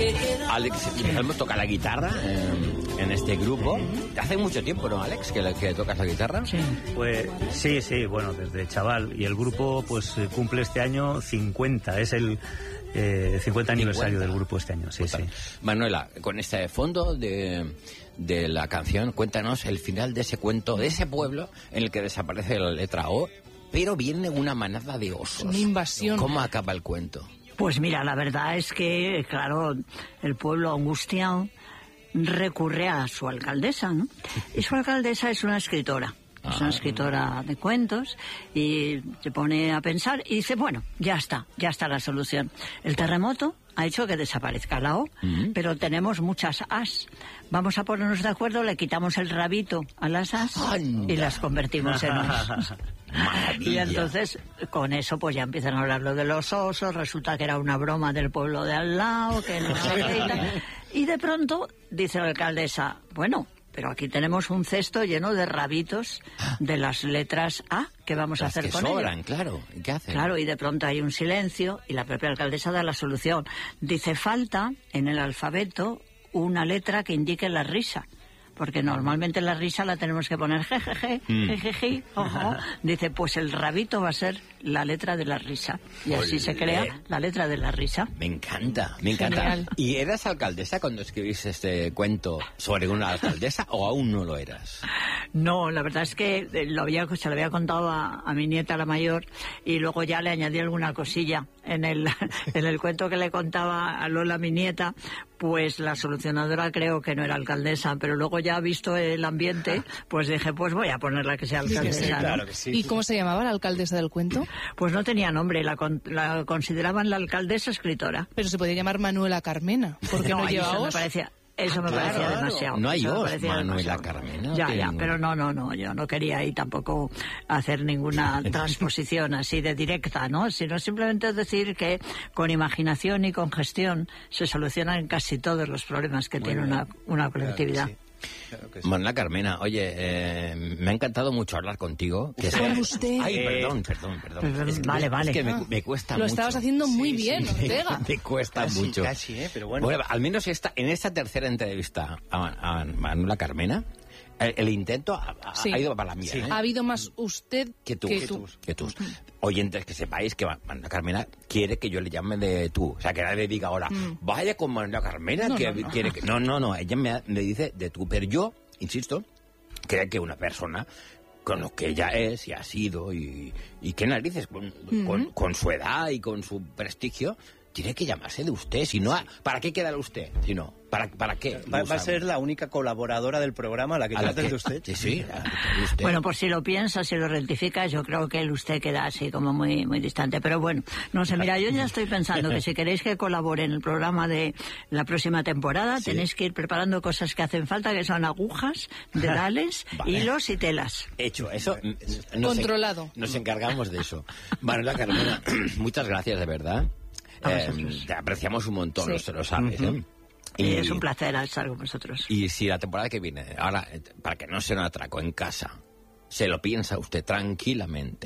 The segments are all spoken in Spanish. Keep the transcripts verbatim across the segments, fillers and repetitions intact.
Alex, ¿hemos tocado la guitarra en, en este grupo? Hace mucho tiempo, ¿no, Alex, que, que tocas la guitarra? Sí. Pues sí, sí, bueno, desde chaval. Y el grupo pues cumple este año cincuenta, es el eh, cincuenta aniversario del grupo este año. Sí, sí. Manuela, con este fondo de, de la canción, cuéntanos el final de ese cuento, de ese pueblo en el que desaparece la letra O, pero viene una manada de osos. Una invasión. ¿Cómo acaba el cuento? Pues mira, la verdad es que, claro, el pueblo angustiado recurre a su alcaldesa, ¿no? Y su alcaldesa es una escritora. Es una escritora de cuentos y se pone a pensar y dice, bueno, ya está, ya está la solución. El terremoto ha hecho que desaparezca la O, uh-huh. pero tenemos muchas As. Vamos a ponernos de acuerdo, le quitamos el rabito a las As y las convertimos en Os. Y entonces, con eso, pues ya empiezan a hablar lo de los osos, resulta que era una broma del pueblo de al lado, que no sé qué y tal. Y de pronto, dice la alcaldesa, bueno, pero aquí tenemos un cesto lleno de rabitos de las letras A. ¿Qué vamos las a hacer que con sobran, ello? Claro. ¿Qué hacen? Claro, y de pronto hay un silencio y la propia alcaldesa da la solución. Dice, falta en el alfabeto una letra que indique la risa. Porque normalmente la risa la tenemos que poner jejeje, jejeje, ojo. Dice, pues el rabito va a ser la letra de la risa. Y así Olé. se crea la letra de la risa. Me encanta, me encanta. Genial. ¿Y eras alcaldesa cuando escribiste este cuento sobre una alcaldesa o aún no lo eras? No, la verdad es que lo había, se lo había contado a, a mi nieta, la mayor, y luego ya le añadí alguna cosilla. En el, en el cuento que le contaba a Lola, mi nieta, pues la solucionadora creo que no era alcaldesa, pero luego ya visto el ambiente, pues dije, pues voy a ponerla que sea alcaldesa. Sí, ¿no? claro que sí. ¿Y cómo se llamaba la alcaldesa del cuento? Pues no tenía nombre, la, con, la consideraban la alcaldesa escritora. Pero se podía llamar Manuela Carmena, porque no, no ahí lleva eso me os. parecía, eso me Claro, parecía claro. demasiado. No hay Eso me os, parecía Manuela demasiado. Carmena. Ya, tiene ya, ningún- pero no, no, no, yo no quería ahí tampoco hacer ninguna transposición así de directa, ¿no? Sino simplemente decir que con imaginación y con gestión se solucionan casi todos los problemas que Muy tiene bien. una, una colectividad. Claro que sí. Claro que sí. Manuela Carmena, oye, eh, me ha encantado mucho hablar contigo. Que Con sea- usted. Ay, Eh, perdón, perdón, perdón. Perdón, Es que- vale, vale. Es que me, Ah. me cuesta Lo mucho. estabas haciendo muy Sí, bien, sí. Ortega. Me cuesta Casi, mucho. casi, ¿eh? Pero bueno. Bueno, al menos esta, en esta tercera entrevista a, a Manuela Carmena, el, el intento ha, ha- Sí. ha ido para la mía. Sí. ¿eh? Ha habido más usted Que tú, que que tú. tú, que tú. Oyentes, que sepáis que Manuela Carmena quiere que yo le llame de tú. O sea, que nadie diga ahora, Mm. vaya con Manuela Carmena, No, que no, no. quiere que... No, no, no, ella me, me dice de tú. Pero yo, insisto, creo que una persona con lo que ella es y ha sido y, y qué narices, con, Mm. con, con su edad y con su prestigio, tiene que llamarse de usted. Si no, ¿para qué queda el usted? Si no, ¿para, para qué? Va, lo va a usamos? ser la única colaboradora del programa a la que A la trates que- de usted. Sí, sí, a la que de usted. Bueno, por si lo piensas, si lo rectificas, yo creo que el usted queda así como muy muy distante. Pero bueno, no sé, mira, yo ya estoy pensando que si queréis que colabore en el programa de la próxima temporada, Sí. tenéis que ir preparando cosas que hacen falta, que son agujas, dedales, Vale. hilos y telas. Hecho, eso. n- nos Controlado. en- Nos encargamos de eso. Manuela Carmena, muchas gracias, de verdad. A Eh, vosotros. te apreciamos un montón, Sí. no se lo sabes. ¿eh? Y es un placer estar con vosotros. Y si la temporada que viene, ahora, eh, para que no sea un atraco en casa, se lo piensa usted tranquilamente.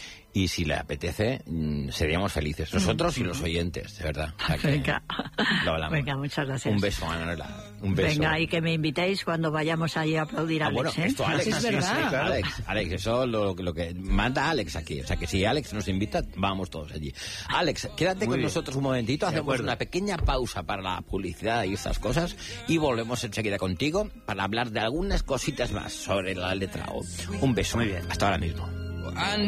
Y si le apetece, mm, seríamos felices. Nosotros y los oyentes, de verdad. O sea que Venga. lo hablamos. Venga, muchas gracias. Un beso, Manuela. Un beso. Venga, y que me invitéis cuando vayamos allí a aplaudir a Ah, Alex, bueno, ¿eh? esto Alex. Sí, es verdad. claro. Alex, Alex, eso lo, lo que manda Alex aquí. O sea que si Alex nos invita, vamos todos allí. Alex, quédate Muy con bien. nosotros un momentito, De hacemos acuerdo. una pequeña pausa para la publicidad y estas cosas y volvemos enseguida contigo para hablar de algunas cositas más sobre la letra O. Un beso. Muy bien. Hasta ahora mismo.